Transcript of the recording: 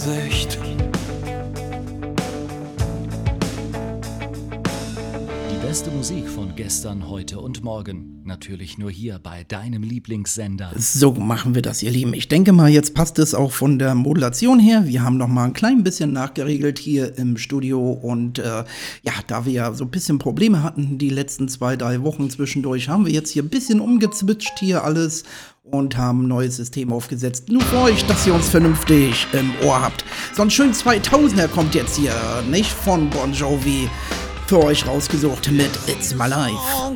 Gesicht. Die beste Musik von gestern, heute und morgen. Natürlich nur hier bei deinem Lieblingssender. So machen wir das, ihr Lieben. Ich denke mal, jetzt passt es auch von der Modulation her. Wir haben noch mal ein klein bisschen nachgeregelt hier im Studio. Und ja, da wir ja so ein bisschen Probleme hatten die letzten 2-3 Wochen zwischendurch, haben wir jetzt hier ein bisschen umgezwitscht hier alles und haben ein neues System aufgesetzt. Nur für euch, dass ihr uns vernünftig im Ohr habt. So ein schön 2000er kommt jetzt hier, nicht von Bon Jovi, für euch rausgesucht mit It's My Life.